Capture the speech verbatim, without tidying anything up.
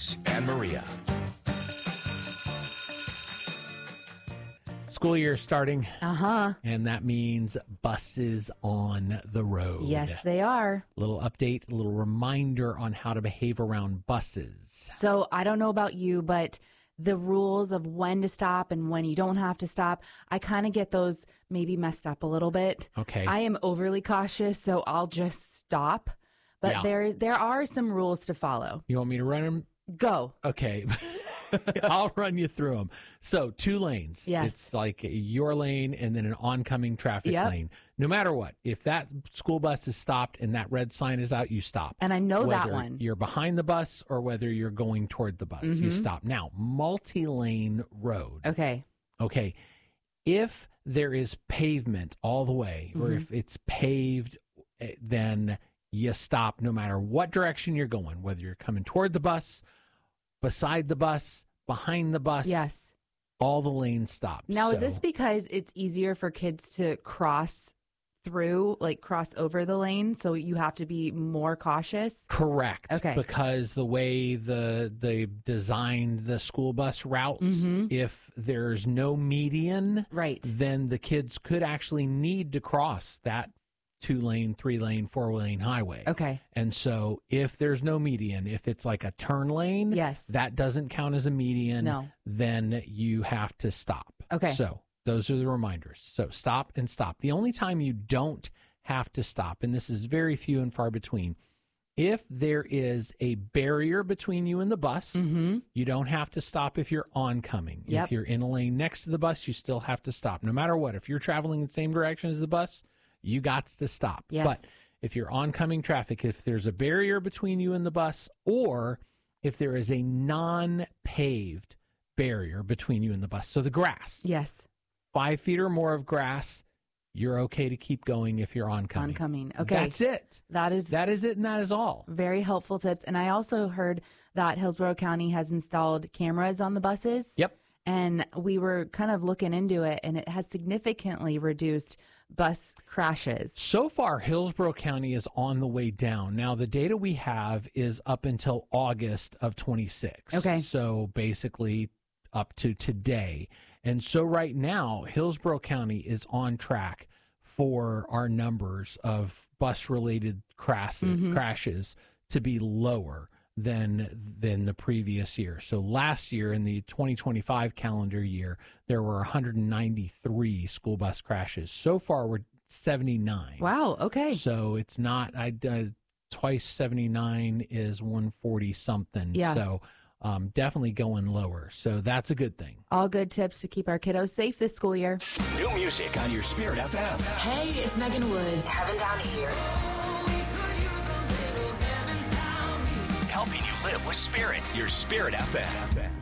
Chris and Maria. School year starting. Uh-huh. And that means buses on the road. Yes, they are. Little update, a little reminder on how to behave around buses. So I don't know about you, but the rules of when to stop and when you don't have to stop, I kind of get those maybe messed up a little bit. Okay. I am overly cautious, so I'll just stop. But Yeah. there there are some rules to follow. You want me to run them? Go. Okay. I'll run you through them. So two lanes. Yes. It's like your lane and then an oncoming traffic Yep. lane. No matter what, if that school bus is stopped and that red sign is out, you stop. And I know that Whether one. You're behind the bus or whether you're going toward the bus, you stop. Now, multi-lane road. Okay. Okay. If there is pavement all the way, or if it's paved, eh, then you stop no matter what direction you're going, whether you're coming toward the bus, beside the bus, behind the bus. Yes. All the lanes stop. Now, is So- this because it's easier for kids to cross through, like cross over the lane, so you have to be more cautious? Correct. Okay. Because the way the they designed the school bus routes, if there's no median, Right. then the kids could actually need to cross that two lane, three lane, four lane highway. Okay. And so if there's no median, if it's like a turn lane, Yes. that doesn't count as a median, No. then you have to stop. Okay. So those are the reminders. So stop and stop. The only time you don't have to stop, and this is very few and far between, if there is a barrier between you and the bus, you don't have to stop if you're oncoming. Yep. If you're in a lane next to the bus, you still have to stop. No matter what, if you're traveling in the same direction as the bus, you got to stop. Yes. But if you're oncoming traffic, if there's a barrier between you and the bus, or if there is a non-paved barrier between you and the bus, so the grass, Yes. five feet or more of grass, you're okay to keep going if you're oncoming. Oncoming. Okay. That's it. That is That is it, and that is all. very helpful tips. And I also heard that Hillsborough County has installed cameras on the buses. Yep. And we were kind of looking into it, and it has significantly reduced bus crashes. So far, Hillsborough County is on the way down. Now, the data we have is up until August of twenty-six. Okay. So basically up to today. And so right now, Hillsborough County is on track for our numbers of bus-related crashes, crashes to be lower than than the previous year. So last year, in the twenty twenty-five calendar year, there were one hundred ninety-three school bus crashes. So far, we're seventy-nine. Wow. Okay. So it's not, I uh, twice seventy-nine is one forty something. Yeah. So um, definitely going lower. So that's a good thing. All good tips to keep our kiddos safe this school year. New music on your Spirit F M. Hey, it's Megan Woods. Heaven Down here. Helping you live with Spirit. Your Spirit F M.